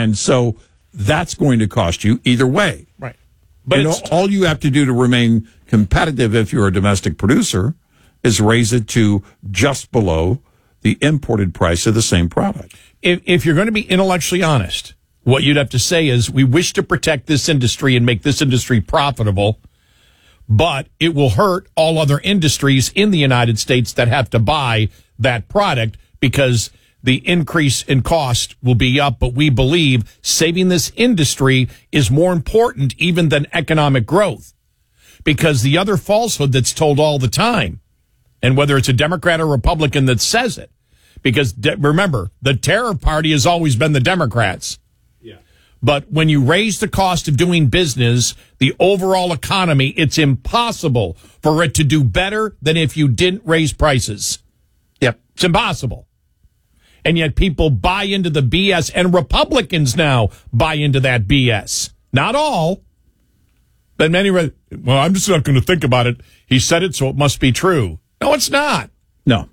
And so that's going to cost you either way. Right. But all you have to do to remain competitive if you're a domestic producer is raise it to just below the imported price of the same product. If you're going to be intellectually honest, what you'd have to say is we wish to protect this industry and make this industry profitable, but it will hurt all other industries in the United States that have to buy that product because the increase in cost will be up. But we believe saving this industry is more important even than economic growth, because the other falsehood that's told all the time, and whether it's a Democrat or Republican that says it, because remember, the terror party has always been the Democrats. Yeah. But when you raise the cost of doing business, the overall economy, it's impossible for it to do better than if you didn't raise prices. Yep. It's impossible. And yet people buy into the BS, and Republicans now buy into that BS. Not all, but many. Well, I'm just not going to think about it. He said it, so it must be true. No, it's not. No.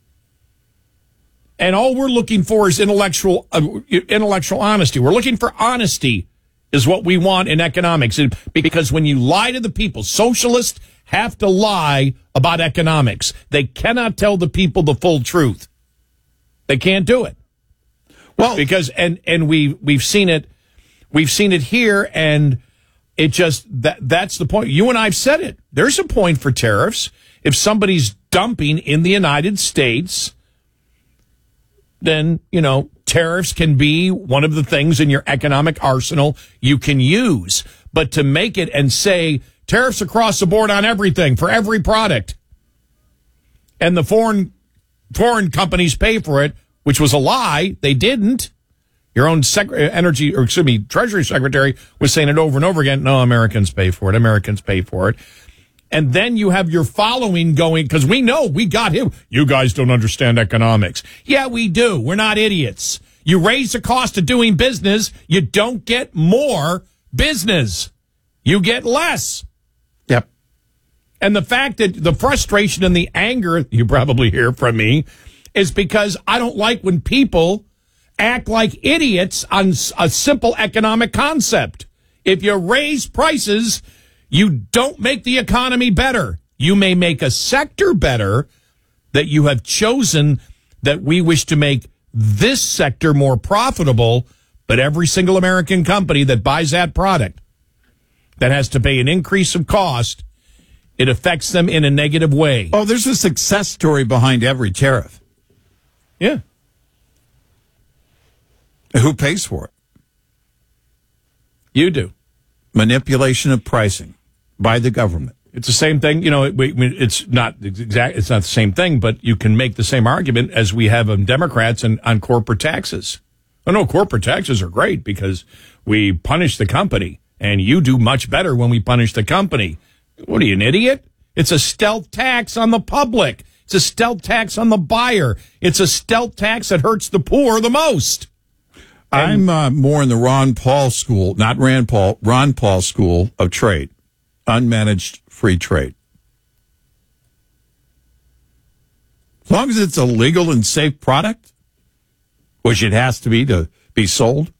And all we're looking for is intellectual honesty. We're looking for honesty is what we want in economics. Because when you lie to the people, socialists have to lie about economics. They cannot tell the people the full truth. They can't do it. Well, because and we've seen it here, and it just that's the point. You and I've said it. There's a point for tariffs. If somebody's dumping in the United States, then, tariffs can be one of the things in your economic arsenal you can use. But to make it and say tariffs across the board on everything for every product, and the foreign companies pay for it, which was a lie. They didn't. Your own Treasury Secretary was saying it over and over again. No, Americans pay for it. Americans pay for it. And then you have your following going, because we know we got him. You guys don't understand economics. Yeah, we do. We're not idiots. You raise the cost of doing business, you don't get more business. You get less. Yep. And the fact that the frustration and the anger you probably hear from me is because I don't like when people act like idiots on a simple economic concept. If you raise prices, you don't make the economy better. You may make a sector better that you have chosen, that we wish to make this sector more profitable, but every single American company that buys that product that has to pay an increase of cost, it affects them in a negative way. Oh, there's a success story behind every tariff. Yeah. Who pays for it? You do. Manipulation of pricing by the government. It's the same thing. It's not exact. It's not the same thing, but you can make the same argument as we have on Democrats and on corporate taxes. Oh no, corporate taxes are great because we punish the company, and you do much better when we punish the company. What are you, an idiot? It's a stealth tax on the public. It's a stealth tax on the buyer. It's a stealth tax that hurts the poor the most. I'm more in the Ron Paul school, not Rand Paul, Ron Paul school of trade, unmanaged free trade. As long as it's a legal and safe product, which it has to be sold,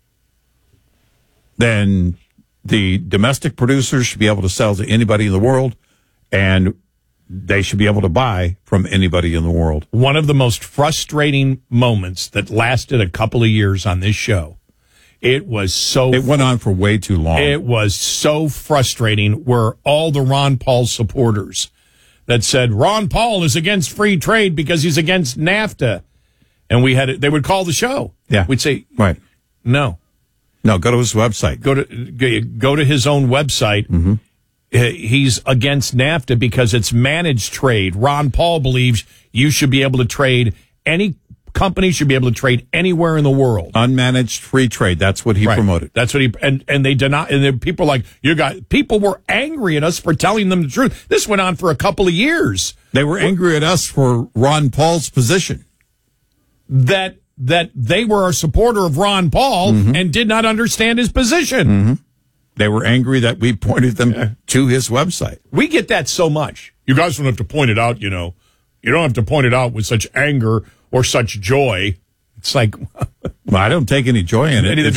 then the domestic producers should be able to sell to anybody in the world, and they should be able to buy from anybody in the world. One of the most frustrating moments that lasted a couple of years on this show. It went on for way too long. It was so frustrating, where all the Ron Paul supporters that said Ron Paul is against free trade because he's against NAFTA. And they would call the show. Yeah. We'd say, right. No, go to his website. Go to his own website. Mm-hmm. He's against NAFTA because it's managed trade. Ron Paul believes you should be able to trade, any company should be able to trade anywhere in the world. Unmanaged free trade. That's what he promoted. That's what and they deny, and people like, people were angry at us for telling them the truth. This went on for a couple of years. They were angry at us for Ron Paul's position. That they were a supporter of Ron Paul and did not understand his position. Mm-hmm. They were angry that we pointed them to his website. We get that so much. You guys don't have to point it out, You don't have to point it out with such anger or such joy. It's like, well, I don't take any joy in it.